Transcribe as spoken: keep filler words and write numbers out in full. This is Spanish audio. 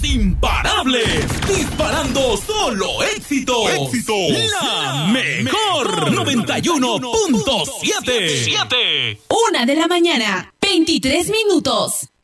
Imparables, disparando solo éxitos. Éxitos. La mejor noventa y uno punto siete. Una de la mañana, veintitrés minutos.